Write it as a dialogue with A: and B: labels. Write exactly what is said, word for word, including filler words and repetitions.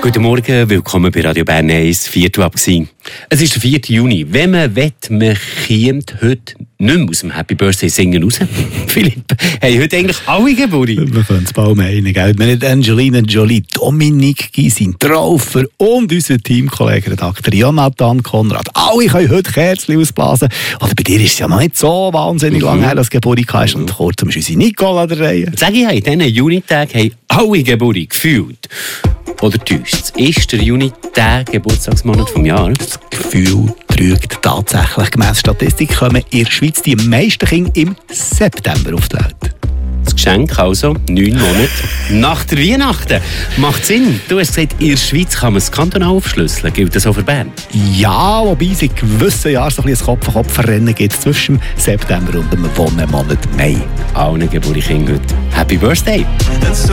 A: Guten Morgen, willkommen bei Radio Bern eins, Viertel ab gewesen. Es ist der vierte Juni. Wenn man will, man kommt heute nicht mehr aus dem Happy Birthday singen raus. Philipp, haben heute eigentlich alle Geburtstag?
B: Wir können es bald meinen, gell? Wir haben Angelina Jolie, Dominik Gysin, Traufer und unser Teamkollege Redakteur Jonathan Konrad. Alle können heute Kerzen ausblasen. Oder bei dir ist es ja noch nicht so wahnsinnig mhm. lange her, dass Geburtstag hast. Und kurz ist unsere Nicole an der Reihe.
A: Sag ich, in diesen Junitagen haben alle Geburtstag gefühlt. Oder täuscht es? Ist der Juni der Geburtstagsmonat vom Jahr?
B: Das Gefühl trügt tatsächlich. Gemäss Statistik kommen in der Schweiz die meisten Kinder im September auf die Welt.
A: Das Geschenk also, neun Monate nach der Weihnachten. Macht Sinn. Du hast gesagt, in der Schweiz kann man das kantonal aufschlüsseln. Gilt das auch für Bern?
B: Ja, wobei es in gewissen Jahren so ein bisschen ein Kopf-an-Kopf-Rennen gibt zwischen September und dem Wonnenmonat Mai.
A: Allen Geburtstag heute. Happy Birthday!